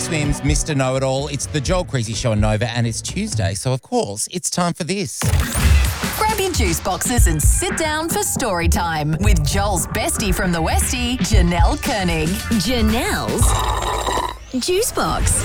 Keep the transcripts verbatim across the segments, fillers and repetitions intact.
Swims, Mister Know-It-All. It's the Joel Creasy Show on Nova, and it's Tuesday, so of course it's time for this. Grab your juice boxes and sit down for story time with Joel's bestie from the Westie, Janelle Koenig. Janelle's Juice Box.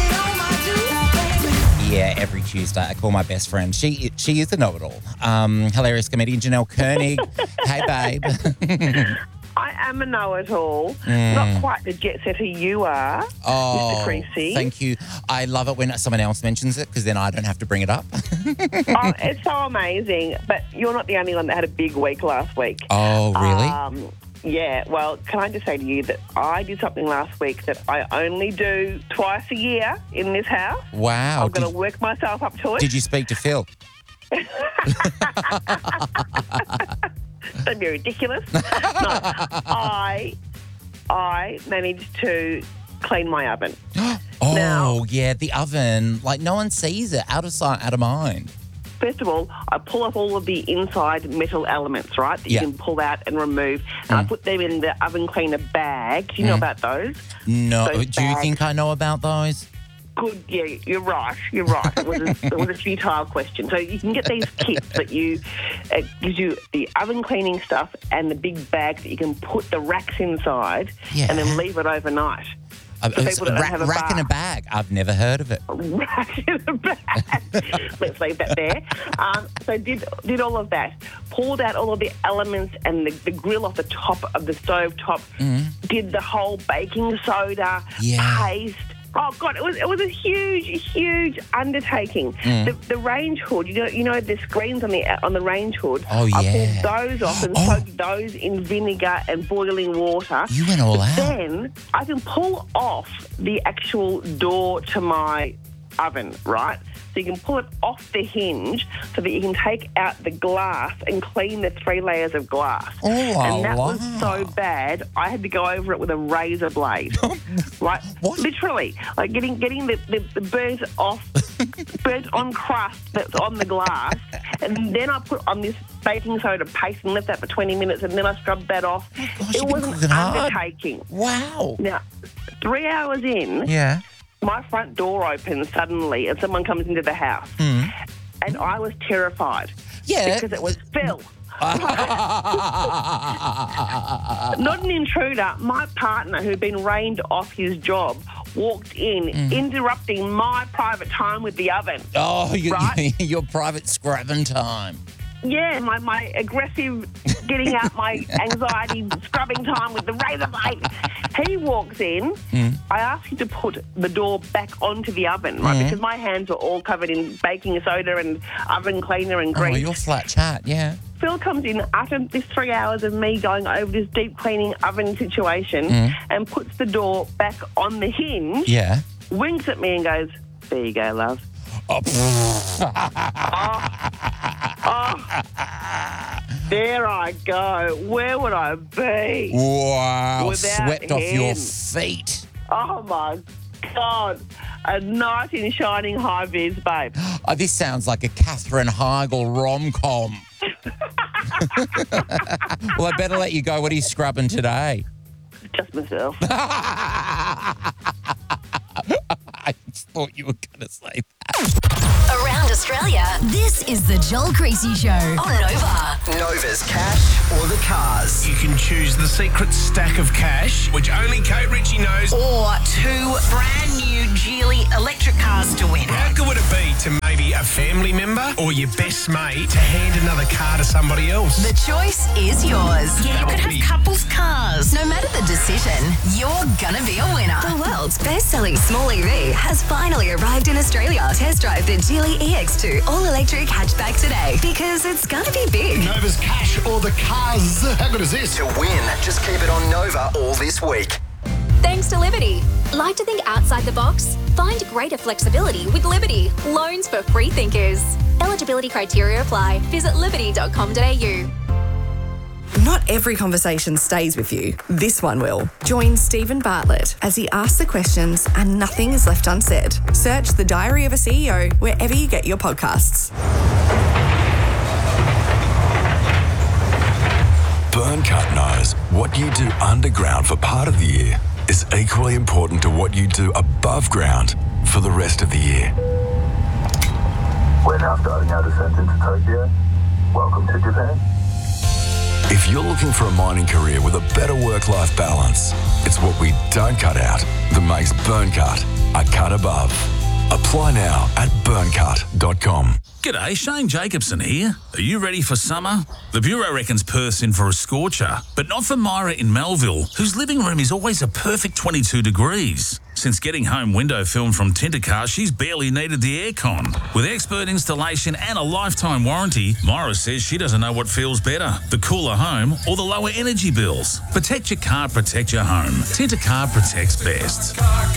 Yeah, every Tuesday I call my best friend. She she is a know-it-all. Um, hilarious comedian Janelle Koenig. Hey, babe. I am a know-it-all. Mm. Not quite the jet-setter you are, Oh, Mister Creasy. thank you. I love it when someone else mentions it because then I don't have to bring it up. Oh, it's so amazing. But you're not the only one that had a big week last week. Oh, really? Um, yeah, well, can I just say to you that I did something last week that I only do twice a year in this house. Wow. I'm going to Did, work myself up to it. did you speak to Phil? That'd be ridiculous. No, I, I managed to clean my oven. Oh, Now- yeah, the oven. Like, no one sees it. Out of sight, out of mind. First of all, I pull off all of the inside metal elements, right, that Yeah. you can pull out and remove, and I put them in the oven cleaner bag. Do you know about those? No. Those Do you bags. think I know about those? Good, yeah, you're right, you're right. It was a, it was a futile question. So you can get these kits that you, it gives you the oven cleaning stuff and the big bag that you can put the racks inside Yeah. and then leave it overnight. Uh, For it's people that don't rack, have a rack in a bath. bag. I've never heard of it. Rack in the bag. Let's leave that there. Um, so did did all of that. Pulled out all of the elements and the, the grill off the top of the stove top. Did the whole baking soda, Yeah. paste. Oh God, it was it was a huge, huge undertaking. The, the range hood, you know, you know the screens on the on the range hood. Oh, I yeah. pulled those off and Oh. soaked those in vinegar and boiling water. You went all out. Then I can pull off the actual door to my oven, right? So you can pull it off the hinge so that you can take out the glass and clean the three layers of glass. Oh, and that wow. was so bad, I had to go over it with a razor blade. Right? What? Literally. Like getting getting the, the, the burnt off, burnt on crust that's on the glass. And then I put on this baking soda paste and left that for twenty minutes and then I scrubbed that off. gosh, it you've been was an cooking hard. undertaking. Wow. Now, three hours in, Yeah. my front door opens suddenly and someone comes into the house. Mm. And I was terrified. Yeah. Because it was Phil. Not an intruder. My partner, who'd been rained off his job, walked in, Mm. interrupting my private time with the oven. Oh, you, Right? your private scrubbing time. Yeah, my, my aggressive getting out my anxiety scrubbing time with the razor blade. He walks in. Mm. I asked him to put the door back onto the oven, right? Mm. Because my hands were all covered in baking soda and oven cleaner and Oh, grease. you're flat chat, yeah. Phil comes in after this three hours of me going over this deep cleaning oven situation and puts the door back on the hinge, Yeah. winks at me and goes, "There you go, love." Oh, Oh, there I go. Where would I be? wow. Without Swept off your him. feet. Oh, my God. A knight in shining high vis, babe. Oh, this sounds like a Katherine Heigl rom-com. Well, I better let you go. What are you scrubbing today? Just myself. I just thought you were going to say that. Around Australia, this is the Joel Creasy Show on Nova. Nova's cash or the cars. You can choose the secret stack of cash, which only Kate Ritchie knows. Or two brand new Geely electric cars to win. How good would it be to maybe a family member or your best mate to hand another car to somebody else? The choice is yours. Yeah, you could have couples cars. No matter the decision, you're gonna be a winner. The world's best-selling small E V has finally arrived in Australia. Test drive the Geely E X two all-electric hatchback today because it's gonna be big. Nova's cash or the cars. How good is this? To win, just keep it on Nova all this week. Thanks to Liberty. Like to think outside the box? Find greater flexibility with Liberty. Loans for free thinkers. Eligibility criteria apply. Visit liberty dot com dot a u. Not every conversation stays with you. This one will. Join Stephen Bartlett as he asks the questions and nothing is left unsaid. Search The Diary of a C E O wherever you get your podcasts. Burncut knows what you do underground for part of the year is equally important to what you do above ground for the rest of the year. We're now starting our descent into Tokyo. Welcome to Japan. If you're looking for a mining career with a better work-life balance, it's what we don't cut out that makes Burncut a cut above. Apply now at burncut dot com. G'day, Shane Jacobson here. Are you ready for summer? The Bureau reckons Perth's in for a scorcher, but not for Myra in Melville, whose living room is always a perfect twenty-two degrees. Since getting home window film from Tintercar, she's barely needed the aircon. With expert installation and a lifetime warranty, Myra says she doesn't know what feels better, the cooler home or the lower energy bills. Protect your car, protect your home. Tintercar protects best.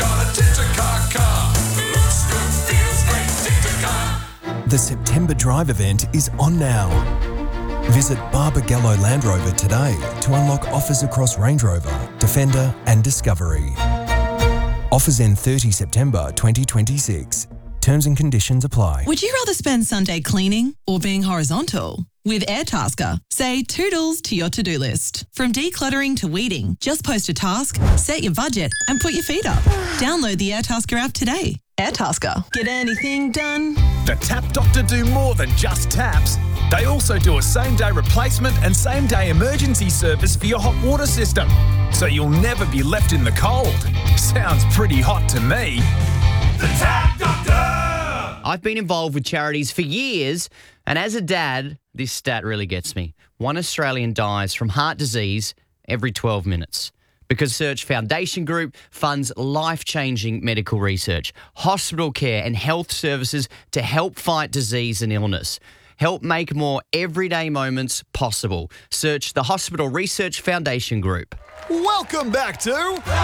The September Drive event is on now. Visit Barbagallo Land Rover today to unlock offers across Range Rover, Defender and Discovery. Offers end thirtieth September twenty twenty-six. Terms and conditions apply. Would you rather spend Sunday cleaning or being horizontal? With Airtasker, say toodles to your to-do list. From decluttering to weeding, just post a task, set your budget and put your feet up. Download the Airtasker app today. Airtasker. Get anything done? The Tap Doctor do more than just taps. They also do a same-day replacement and same-day emergency service for your hot water system, so you'll never be left in the cold. Sounds pretty hot to me. The Tap Doctor! I've been involved with charities for years, and as a dad, this stat really gets me. One Australian dies from heart disease every twelve minutes. Because Search Foundation Group funds life-changing medical research, hospital care and health services to help fight disease and illness. Help make more everyday moments possible. Search the Hospital Research Foundation Group. Welcome back to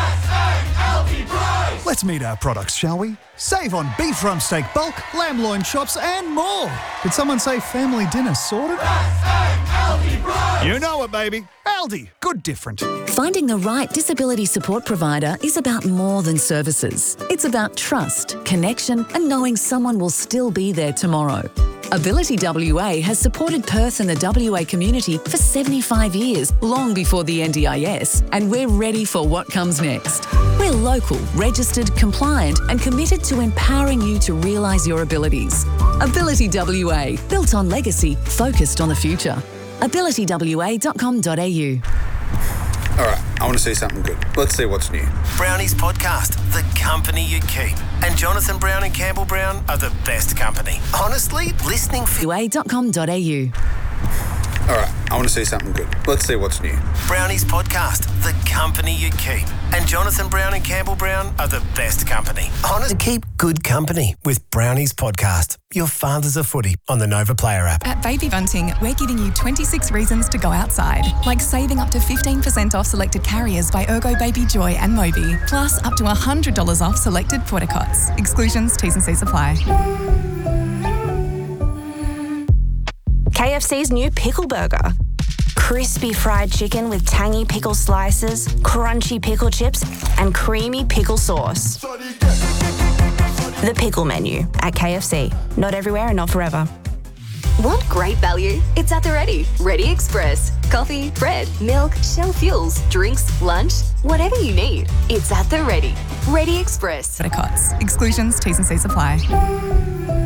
Let's meet our products, shall we? Save on beef rump steak bulk, lamb loin chops and more. Did someone say family dinner sorted? You know it, baby. Aldi, good different. Finding the right disability support provider is about more than services. It's about trust, connection and knowing someone will still be there tomorrow. Ability W A has supported Perth and the W A community for seventy-five years, long before the N D I S, and we're ready for what comes next. We're local, registered, compliant and committed to empowering you to realise your abilities. Ability W A, built on legacy, focused on the future. ability w a dot com dot a u. All right, I want to see something good. Let's see what's new. Brownies Podcast, the company you keep. And Jonathan Brown and Campbell Brown are the best company. Honestly, listening for... w a dot com dot a u. All right, I want to see something good. Let's see what's new. Brownies Podcast, the company you keep. And Jonathan Brown and Campbell Brown are the best company. Honestly, keep good company with Brownies Podcast. Your father's a footy on the Nova Player app. At Baby Bunting, we're giving you twenty-six reasons to go outside, like saving up to fifteen percent off selected carriers by Ergo Baby Joy and Moby, plus up to one hundred dollars off selected porta cots. Exclusions, T's and C's apply. K F C's new Pickle Burger. Crispy fried chicken with tangy pickle slices, crunchy pickle chips, and creamy pickle sauce. The Pickle Menu at K F C. Not everywhere and not forever. Want great value? It's at the Ready. Ready Express. Coffee, bread, milk, Shell fuels, drinks, lunch, whatever you need. It's at the Ready. Ready Express. Exclusions, T's and C's apply.